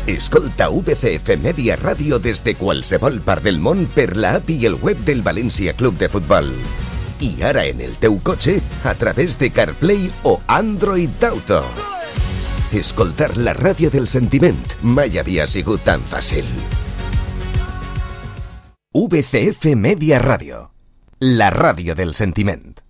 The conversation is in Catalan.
Escolta VCF Media Ràdio des de qualsevol part del món per l'app i el web del València Club de Futbol. I ara en el teu cotxe a través de CarPlay o Android Auto. Escoltar la ràdio del sentiment mai havia sigut tan fàcil. VCF Media Ràdio, la ràdio del sentiment.